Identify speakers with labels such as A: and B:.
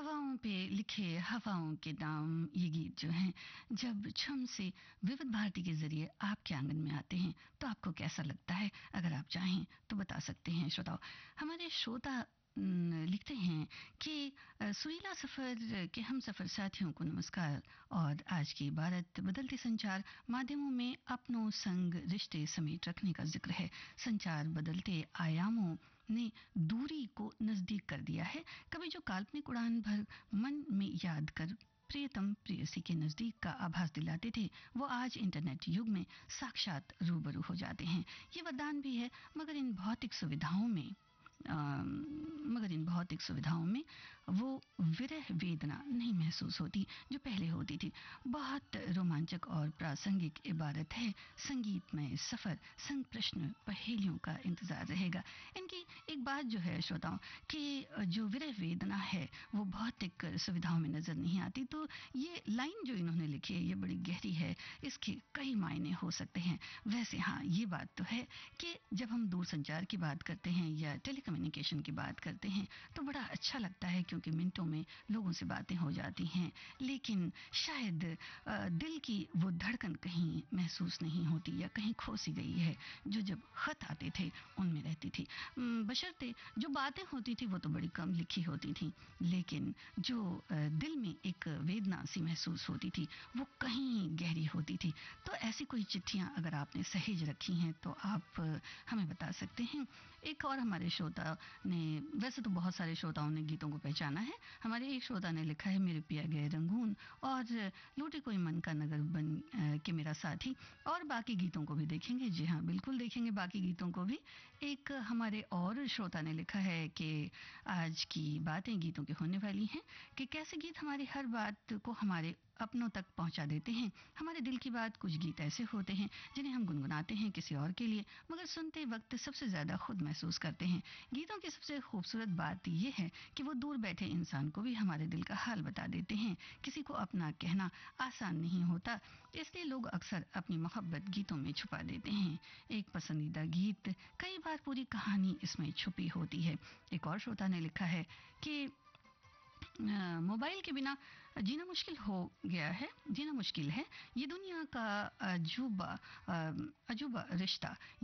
A: हवाओं पे लिखे हवाओं के नाम ये गीत जो हैं जब छम से विविध भारती के जरिए आपके आंगन में आते हैं तो आपको कैसा लगता है? अगर आप चाहें तो बता सकते हैं श्रोताओं। हमारे श्रोता लिखते हैं कि सुरीला सफ़र के हम सफ़र साथियों को नमस्कार। और आज की भारत बदलते संचार माध्यमों में अपनों संग रिश्ते समेट रखने का जिक्र है। संचार बदलते आयामों ने दूरी को नज़दीक कर दिया है। कभी जो काल्पनिक उड़ान भर मन में याद कर प्रियतम प्रेयसी के नज़दीक का आभास दिलाते थे, वो आज इंटरनेट युग में साक्षात रूबरू हो जाते हैं। ये वरदान भी है, मगर इन भौतिक सुविधाओं में वो विरह वेदना नहीं महसूस होती जो पहले होती थी। बहुत रोमांचक और प्रासंगिक इबारत है संगीतमय सफ़र, संग प्रश्न पहेलियों का इंतज़ार रहेगा। इनकी एक बात जो है श्रोताओं कि जो विरह वेदना है वो भौतिक सुविधाओं में नज़र नहीं आती। तो ये लाइन जो इन्होंने लिखी है ये बड़ी गहरी है, इसके कई मायने हो सकते हैं। वैसे हाँ, ये बात तो है कि जब हम दूरसंचार की बात करते हैं या टेलीकम्युनिकेशन की बात करते हैं तो बड़ा अच्छा लगता है, क्योंकि मिनटों में लोगों से बातें हो जाती हैं। लेकिन शायद दिल की वो धड़कन कहीं महसूस नहीं होती या कहीं खो सी गई है जो जब खत आते थे उनमें रहती थी। बशर्ते जो बातें होती थी वो तो बड़ी कम लिखी होती थी, लेकिन जो दिल में एक वेदना सी महसूस होती थी वो कहीं गहरी होती थी। तो ऐसी कोई चिट्ठियाँ अगर आपने सहेज रखी हैं तो आप हमें बता सकते हैं। एक और हमारे श्रोता ने, वैसे तो बहुत सारे श्रोताओं ने गीतों को पहचाना है। हमारे एक श्रोता ने लिखा है, मेरे पिया गए रंगून और लूटे कोई मन का नगर बन के मेरा साथी, और बाकी गीतों को भी देखेंगे। जी हाँ, बिल्कुल देखेंगे बाकी गीतों को भी। एक हमारे और श्रोता ने लिखा है कि आज की बातें गीतों की होने वाली हैं कि कैसे गीत हमारी हर बात को हमारे अपनों तक पहुंचा देते हैं। हमारे दिल की बात, कुछ गीत ऐसे होते हैं जिन्हें हम गुनगुनाते हैं किसी और के लिए, मगर सुनते वक्त सबसे ज़्यादा खुद महसूस करते हैं। गीतों की सबसे खूबसूरत बात यह है कि वो दूर बैठे इंसान को भी हमारे दिल का हाल बता देते हैं। किसी को अपना कहना आसान नहीं होता, इसलिए लोग अक्सर अपनी मोहब्बत गीतों में छुपा देते हैं। एक पसंदीदा गीत कई बार पूरी कहानी इसमें छुपी होती है। एक और श्रोता ने लिखा है कि मोबाइल के बिना जीना मुश्किल है। ये दुनिया का अजूबा रिश्ता